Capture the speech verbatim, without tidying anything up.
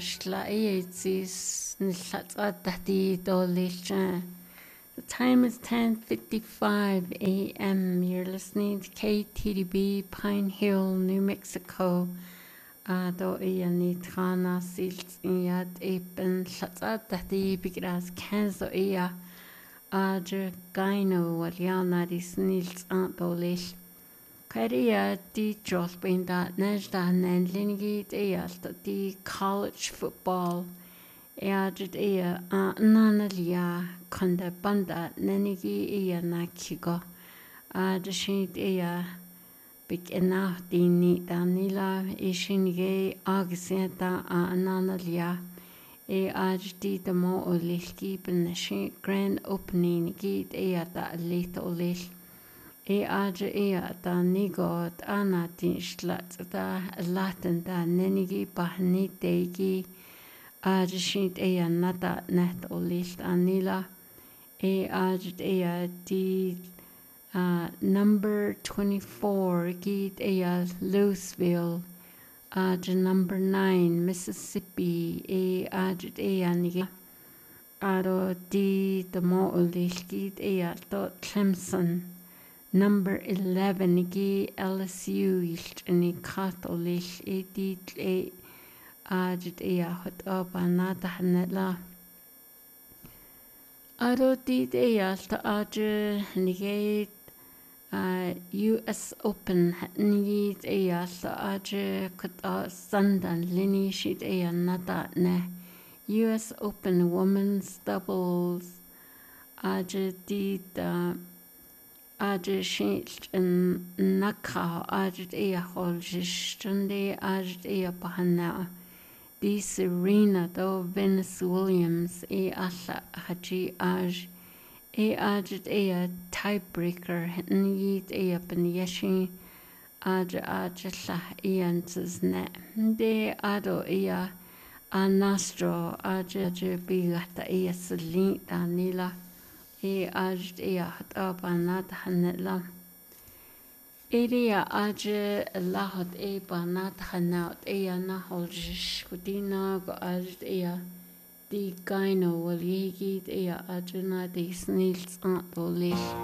Shlaitis Nishatati Dolisha. The time is ten fifty-five a m You're listening to K T D B Pine Hill, New Mexico. Do iya ni trana sils iyat epen Shatati bigras Kenzo iya. Adre Gaino Waliana dis Nils Antolish. Caria di Josbin that Nejda and Lingi Dealta di college football. Eadred ea a nanalia conda banda nenigi ea nakigo. Ad shint ea big enough di ni danila ishinge agsenta a nanalia. E ad di the mo olilki ben shin grand opening git ea da little lish. E adre ea da nigot ana tin slat da latin da nenigi bahni degi adre shint ea nata net olist anila e adre ea di uh, number twenty-four git ea Louisville adre number nine Mississippi e adre ea nigi aro di the mo olist git ea to Clemson. Number eleven gi L S U ilt ni Catholic edit e adit e hot up anata hanela. Aro dit e alta adre nigate U S Open nigit e alta adre kut sandan lini shit e anata ne. U S Open women's doubles adre dit Adre shit en naka adre ea holstunde adre ea bahana. Di Serena do Venus Williams e alla haji aj e adre ea tiebreaker niyit ea ben yeshi adre adre la eanses ne. De ado ea anastro adre adre bigata ea selita nila. E ajt ea hat up anat hanetla. Eria ajt lahot e banat hanat ea naholjish kudina go ajt ea di gaino wal yegit ea ajna de snils antolish.